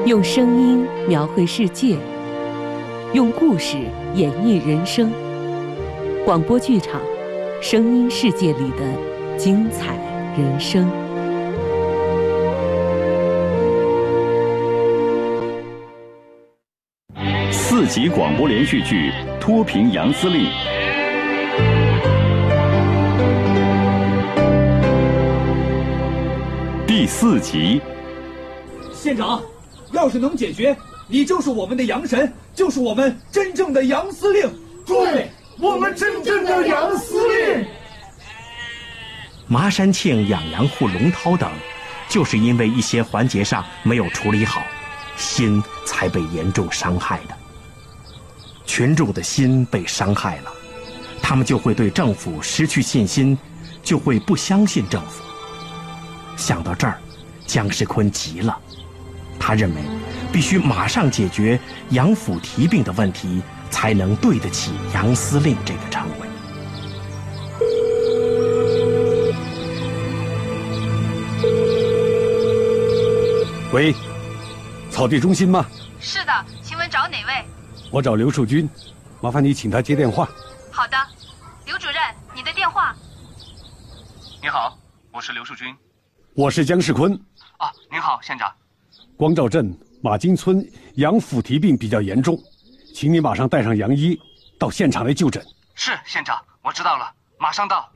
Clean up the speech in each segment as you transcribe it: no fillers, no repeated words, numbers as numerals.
用声音描绘世界，用故事演绎人生。广播剧场，声音世界里的精彩人生。 4集广播连续剧《脱贫杨司令》第4集。 县长，要是能解决，你就是我们的杨神，就是我们真正的杨司令。 对，我们真正的杨司令。 麻山庆、养羊户龙涛等，就是因为一些环节上没有处理好，心才被严重伤害的。群众的心被伤害了，他们就会对政府失去信心，就会不相信政府。想到这儿，姜世坤急了，他认为必须马上解决杨府提并的问题，才能对得起杨司令这个称谓。 喂，草地中心吗？ 是的，请问找哪位？ 我找刘树军，麻烦你请他接电话。 好的，刘主任，你的电话。 你好，我是刘树军。 我是姜世坤。 啊，您好，县长。 光照镇马金村杨府提并比较严重，请你马上带上杨医到现场来就诊。 是，县长，我知道了，马上到。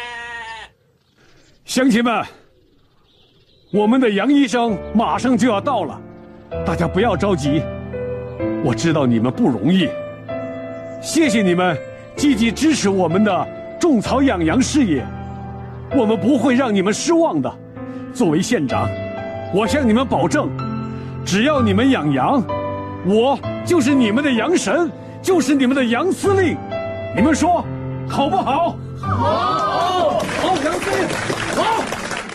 乡亲们，我们的杨医生马上就要到了，大家不要着急，我知道你们不容易，谢谢你们积极支持我们的种草养羊事业，我们不会让你们失望的。作为县长，我向你们保证，只要你们养羊，我就是你们的羊神，就是你们的杨司令。你们说好不好？ 好，好，杨司令，好。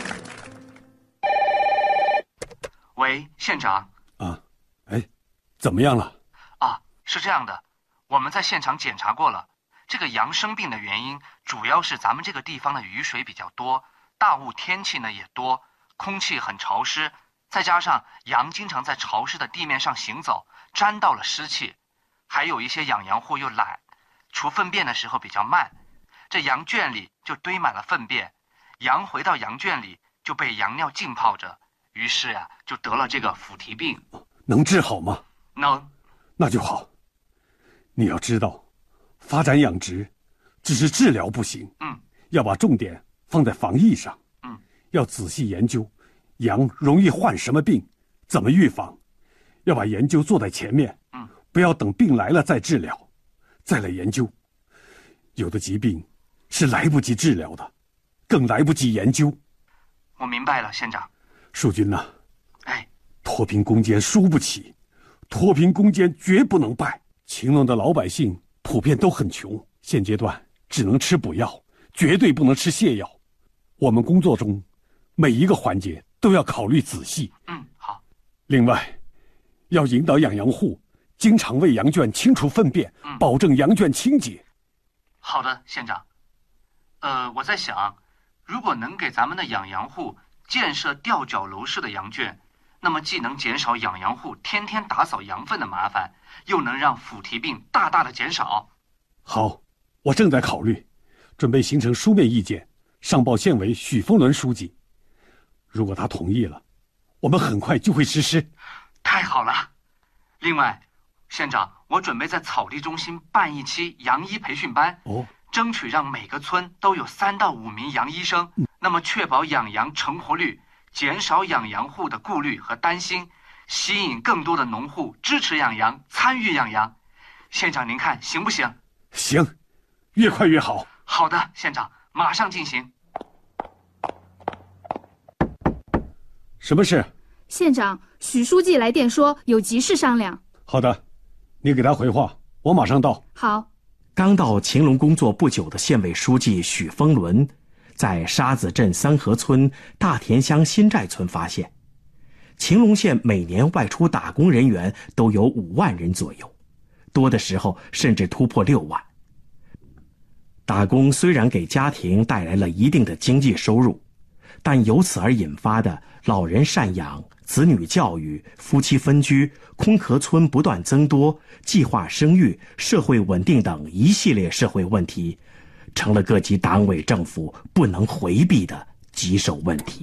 喂，县长。 啊，哎，怎么样了？ 啊，是这样的，我们在现场检查过了，这个羊生病的原因主要是咱们这个地方的雨水比较多，大雾天气呢也多，空气很潮湿，再加上羊经常在潮湿的地面上行走，沾到了湿气，还有一些养羊户又懒，除粪便的时候比较慢，这羊圈里就堆满了粪便，羊回到羊圈里就被羊尿浸泡着，于是呀，就得了这个腐蹄病。 能治好吗？ 能。 那就好。你要知道，发展养殖只是治疗不行，要把重点放在防疫上，要仔细研究羊容易患什么病，怎么预防，要把研究做在前面，不要等病来了再治疗，再来研究。有的疾病是来不及治疗的，更来不及研究。 我明白了，县长。 树军呐， 哎， 脱贫攻坚输不起，脱贫攻坚绝不能败。秦农的老百姓普遍都很穷，现阶段只能吃补药，绝对不能吃泻药。我们工作中每一个环节都要考虑仔细。 好。 另外，要引导养羊户经常为羊圈清除粪便，保证羊圈清洁。 好的，县长。我在想，如果能给咱们的养羊户建设吊脚楼式的羊圈，那么既能减少养羊户天天打扫羊粪的麻烦，又能让腐蹄病大大的减少。 好，我正在考虑，准备形成书面意见，上报县委许丰伦书记。如果他同意了，我们很快就会实施。 太好了。另外，县长，我准备在草地中心办一期羊医培训班，争取让每个村都有3到5名羊医生，那么确保养羊成活率，减少养羊户的顾虑和担心，吸引更多的农户支持养羊，参与养羊。县长您看行不行？ 行，越快越好。 好的，县长，马上进行。 什么事？ 县长，许书记来电说有急事商量。 好的，你给他回话，我马上到。 好。 刚到秦龙工作不久的县委书记许丰伦，在沙子镇三河村大田乡新寨村发现，秦龙县每年外出打工人员都有5万人左右，多的时候甚至突破6万。打工虽然给家庭带来了一定的经济收入， 但由此而引发的老人赡养、子女教育、夫妻分居、空壳村不断增多、计划生育、社会稳定等一系列社会问题，成了各级党委政府不能回避的棘手问题。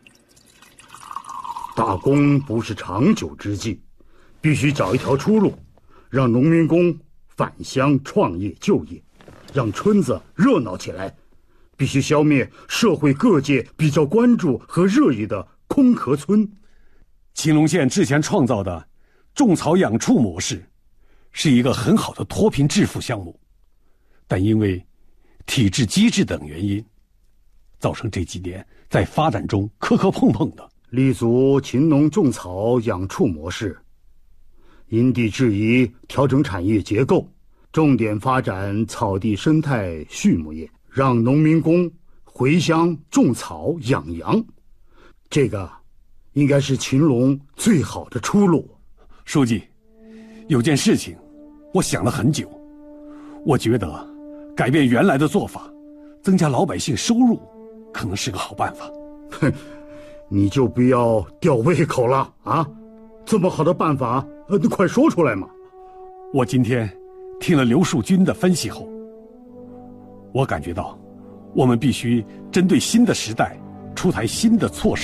打工不是长久之计，必须找一条出路，让农民工返乡创业就业，让村子热闹起来。必须消灭社会各界比较关注和热议的空壳村。 秦隆县之前创造的种草养畜模式是一个很好的脱贫致富项目，但因为体制机制等原因，造成这几年在发展中磕磕碰碰的。 立足秦农种草养畜模式，因地制宜调整产业结构，重点发展草地生态畜牧业，让农民工回乡种草养羊，这个应该是秦农最好的出路。 书记，有件事情我想了很久，我觉得改变原来的做法，增加老百姓收入，可能是个好办法。 哼，你就不要吊胃口了啊！这么好的办法，你快说出来嘛！ 我今天听了刘树军的分析后，我感觉到，我们必须针对新的时代，出台新的措施。